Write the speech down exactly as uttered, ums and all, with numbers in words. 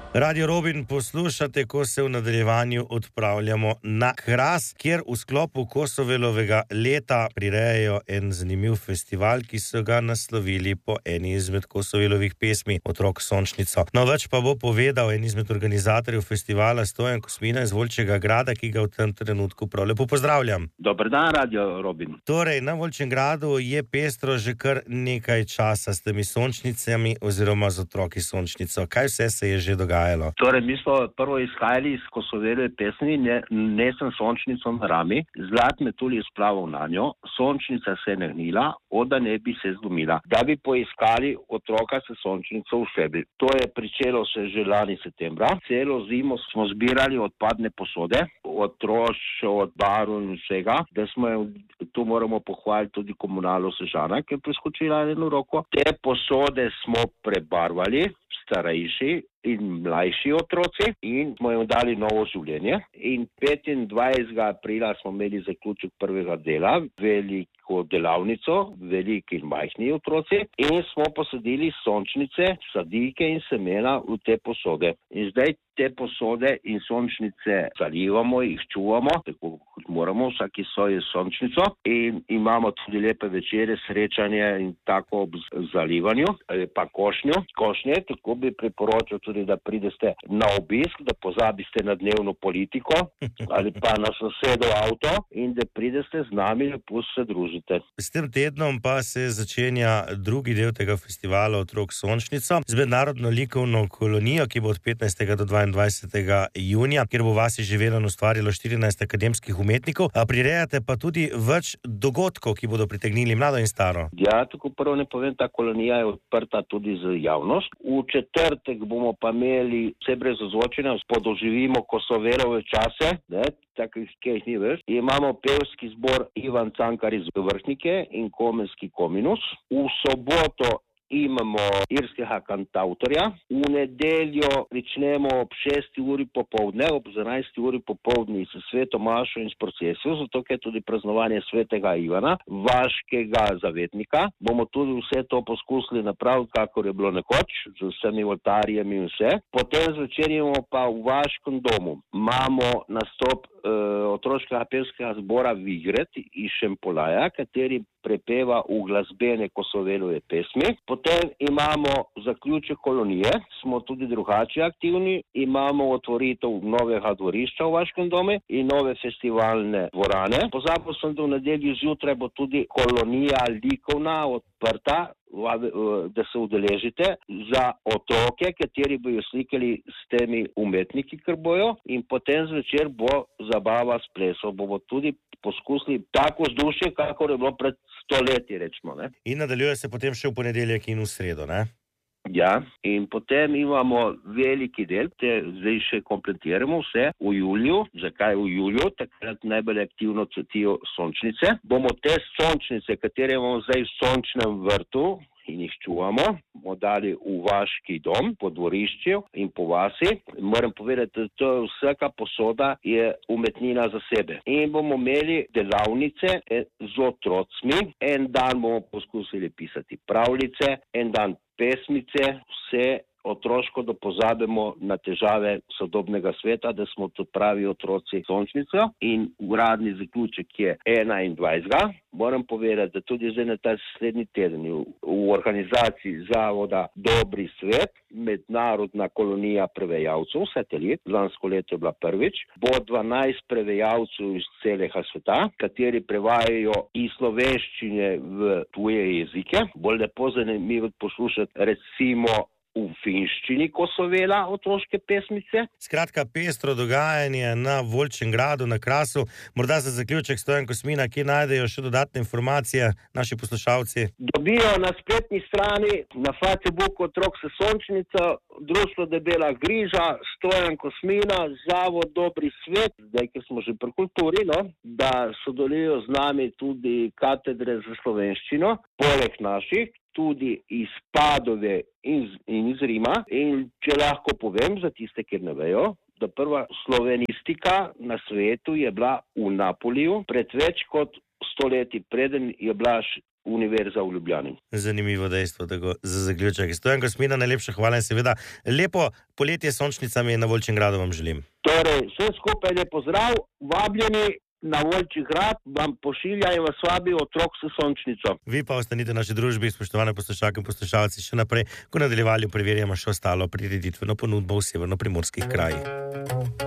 Radio Robin poslušate, ko se v nadaljevanju odpravljamo na Kras, kjer v sklopu Kosovelovega leta prirejajo en zanimiv festival, ki so ga naslovili po eni izmed Kosovelovih pesmi Otrok Sončnico. No, več pa bo povedal en izmed organizatorjev festivala, Stojan Kosmina iz Volčjega Grada, ki ga v tem trenutku prav lepo pozdravljam. Dober dan, Radio Robin. Torej, na Volčjem Gradu je pestro že kar nekaj časa s temi sončnicami oziroma z Otroki Sončnico. Kaj vse se je že dogajalo? Torej, mi smo prvo izhajali iz Kosovelove pesmi ne, Nesem sončnico na rami, zlat metulj je splaval na njo, sončnica se je nagnila, oda ne bi se zlomila, da bi poiskali otroka s sončnico v sebi. To je pričelo se že lani septembra. Celo zimo smo zbirali odpadne posode, od troš, od barv in vsega, da smo, tu moramo pohvaliti tudi komunalo Sežana, ki je preskočila eno roko. Te posode smo prebarvali, starejši in mlajši otroci, in smo jim dali novo življenje. In petindvajsetega aprila smo imeli zaključek prvega dela, veliko delavnico, veliki in majhni otroci, in smo posadili sončnice, sadike in semena v te posode. In zdaj te posode in sončnice zalivamo, jih čuvamo, tako kot moramo, vsaki soji sončnico, in imamo tudi lepe večere, srečanje in tako ob zalivanju, pa košnjo. Košnje, tako bi priporočil tudi, da prideste na obisk, da pozabiste na dnevno politiko ali pa na sosedov avto in da prideste z nami, lepo se družite. S tem tednom pa se začenja drugi del tega festivala Otrok Sončnico z mednarodno likovno kolonijo, ki bo od petnajstega do dvaindvajsetega junija, kjer bo vasi živelo in ustvarilo štirinajst akademskih umetnikov, a prirejate pa tudi več dogodkov, ki bodo pritegnili mlado in staro. Ja, tako prvo ne povem, ta kolonija je odprta tudi za javnost. V četrtek bomo pa imeli vse brez ozvočenja, podoživimo Kosovelove čase, ne, tako jih ni več. Imamo pevski zbor Ivan Cankar iz Vrhnike in Komenski Kominus. V soboto imamo irskega kantautorja. V nedeljo pričnemo ob šesti uri popoldne, ob dvanajsti uri popoldne s sveto mašo in s procesijo, zato je tudi praznovanje svetega Ivana, vaškega zavetnika. Bomo tudi vse to poskusili napraviti, kakor je bilo nekoč, z vsemi oltarjami in vse. Potem zvečer imamo pa v vaškem domu. Imamo nastop e, otroškega pevskega zbora Vigret iz Šempolaja, kateri prepeva v glasbene Kosovelove pesmi. Potem imamo zaključek kolonije, smo tudi drugače aktivni, imamo otvoritev novega dvorišča v vaškem domu in nove festivalne dvorane. Pozabil sem, da v nedelju zjutraj bo tudi kolonija likovna odprta, da se udeležite za otroke, kateri bojo slikali s temi umetniki, ker bojo, in potem zvečer bo zabava s plesom. Bomo tudi poskusili tako vzdušje, kakor je bilo pred stoletji, rečemo. Ne? In nadaljuje se potem še v ponedeljek in v sredo, ne? Ja, in potem imamo veliki del, te zdaj še kompletiramo vse v juliju. Zakaj v juliju? Takrat najbolj aktivno cvetijo sončnice. Bomo te sončnice, katere imamo zdaj v sončnem vrtu in jih čuvamo, bomo dali v vaški dom, po dvorišču in po vasi. Moram povedati, da to vsaka posoda je umetnina za sebe. In bomo imeli delavnice z otrocmi. En dan bomo poskusili pisati pravljice, en dan pesmice, vse otroško, da pozabimo na težave sodobnega sveta, da smo to pravi otroci sončnico. In uradni zaključek je enaindvajsetega Moram povedati, da tudi zdaj na ta slednji teden v, v organizaciji Zavoda Dobri svet, mednarodna kolonija prevajalcev, satelit, lansko leto je bila prvič, bo dvanajst prevajalcev iz celega sveta, kateri prevajajo iz slovenščine v tuje jezike. Bolj lepo zanimivo poslušati recimo v finščini Kosovela otroške pesmice. Skratka, pestro dogajanje na Volčjem Gradu, na Krasu. Morda za zaključek, Stojan Kosmina, kje najdejo še dodatne informacije naši poslušalci? Dobijo na spletni strani, na Facebooku Otrok s sončnico, Društvo Debela griža, Stojan Kosmina, Zavod Dobri svet, zdaj, ker smo že pri kulturi, no, da sodelujo z nami tudi katedre za slovenščino, poleg naših, tudi iz Padove in iz, in iz Rima. In če lahko povem za tiste, ki ne vejo, da prva slovenistika na svetu je bila v Napoliju pred več kot stoletji, preden je bila Univerza v Ljubljani. Zanimivo dejstvo, tako za zaključek. Stojan Kosmina, najlepša hvala in seveda lepo poletje s sončnicami na Volčjem gradu vam želim. Torej, vse skupaj lep pozdrav, vabljeni na Volčji grad, vam pošilja in vas vabi otrok s sončnico. Vi pa ostanite v naši družbi, spoštovane poslušalke in poslušalci, še naprej, ko nadaljevali preverjamo še ostalo prireditveno ponudbo v severnoprimorskih krajih.